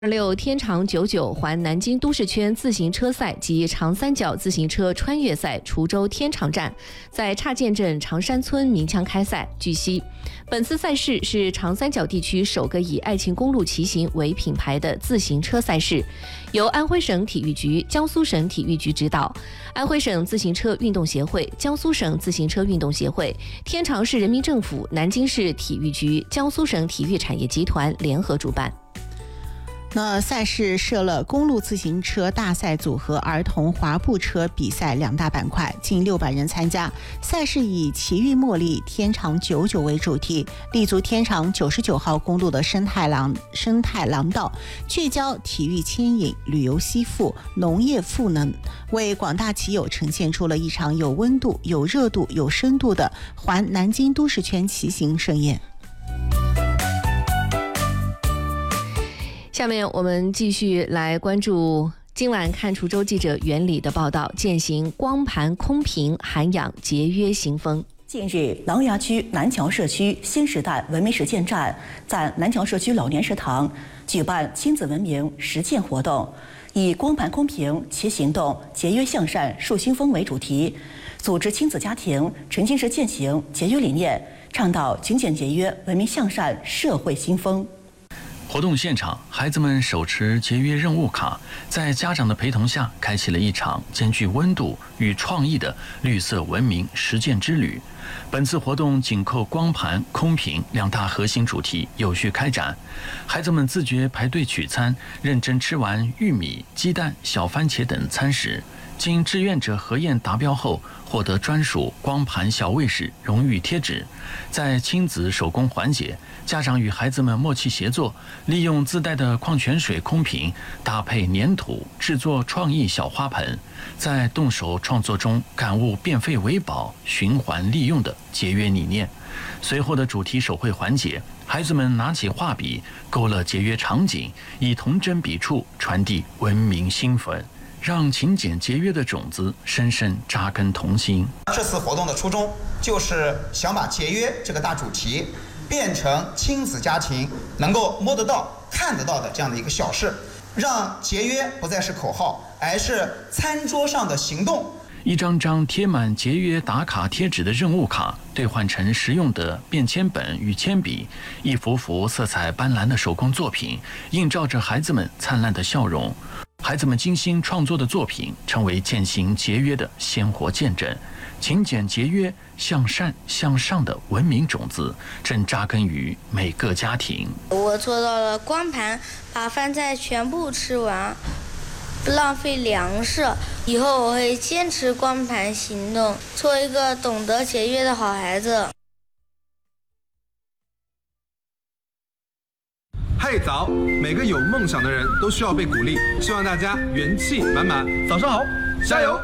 6天长99环南京都市圈自行车赛及长三角自行车穿越赛滁州天长站在岔涧镇长山村鸣枪开赛。据悉，本次赛事是长三角地区首个以爱情公路骑行为品牌的自行车赛事，由安徽省体育局、江苏省体育局指导，安徽省自行车运动协会、江苏省自行车运动协会、天长市人民政府、南京市体育局、江苏省体育产业集团联合主办。 那赛事设了公路自行车大赛组和儿童滑步车比赛两大板块，近600人参加。赛事以奇遇茉莉天长99为主题，立足天长99号公路的生态廊道，聚焦体育牵引、旅游吸附、农业赋能，为广大骑友呈现出了一场有温度、有热度、有深度的环南京都市圈骑行盛宴。 下面我们继续来关注今晚看滁州记者袁礼的报道，践行光盘空瓶涵养节约行风。 近日，琅琊区南桥社区新时代文明实践站在南桥社区老年食堂举办亲子文明实践活动，以光盘空瓶齐行动节约向善树新风为主题，组织亲子家庭沉浸式践行节约理念，倡导勤俭节约文明向善社会新风。 活动现场，孩子们手持节约任务卡，在家长的陪同下，开启了一场兼具温度与创意的绿色文明实践之旅。本次活动紧扣光盘、空瓶两大核心主题，有序开展。孩子们自觉排队取餐，认真吃完玉米、鸡蛋、小番茄等餐食。经志愿者核验达标后，获得专属光盘小卫士荣誉贴纸。在亲子手工环节，家长与孩子们默契协作，利用自带的矿泉水空瓶搭配粘土制作创意小花盆，在动手创作中感悟变废为宝、循环利用的节约理念。随后的主题手绘环节，孩子们拿起画笔勾勒节约场景，以童真笔触传递文明新风，让勤俭节约的种子深深扎根童心。 这次活动的初衷就是想把节约这个大主题变成亲子家庭能够摸得到、看得到的这样的一个小事，让节约不再是口号，而是餐桌上的行动。 一张张贴满节约打卡贴纸的任务卡兑换成实用的便签本与铅笔，一幅幅色彩斑斓的手工作品映照着孩子们灿烂的笑容。孩子们精心创作的作品成为践行节约的鲜活见证，勤俭节约、向善向上的文明种子正扎根于每个家庭。 我做到了光盘，把饭菜全部吃完，不浪费粮食。以后我会坚持光盘行动，做一个懂得节约的好孩子。 嘿，早！每个有梦想的人都需要被鼓励，希望大家元气满满。早上好，加油！